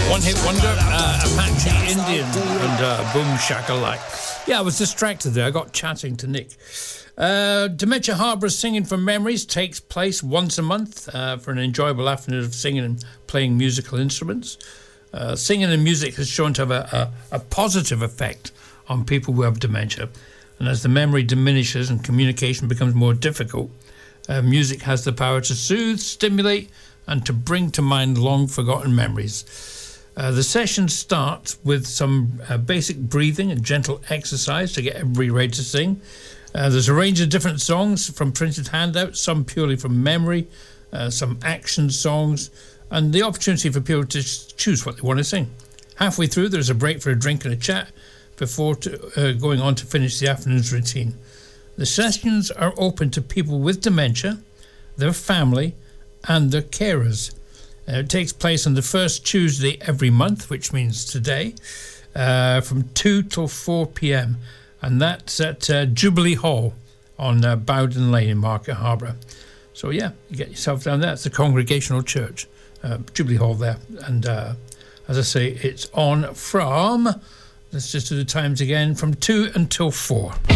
One hit wonder, Apache Indian and Boom Shakalak. Yeah, I was distracted there. I got chatting to Nick. Dementia Harbour's Singing from Memories takes place once a month for an enjoyable afternoon of singing and playing musical instruments. Singing and music has shown to have a positive effect on people who have dementia. And as the memory diminishes and communication becomes more difficult, music has the power to soothe, stimulate, and to bring to mind long-forgotten memories. The session starts with some basic breathing and gentle exercise to get everybody ready to sing. There's a range of different songs from printed handouts, some purely from memory, some action songs, and the opportunity for people to choose what they want to sing. Halfway through, there's a break for a drink and a chat before going on to finish the afternoon's routine. The sessions are open to people with dementia, their family, and their carers. It takes place on the first Tuesday every month, which means today, from 2 till 4 p.m. And that's at Jubilee Hall on Bowden Lane in Market Harbour. So, yeah, you get yourself down there. It's the Congregational Church, Jubilee Hall there. And as I say, it's on from, let's just do the times again, from 2 until 4.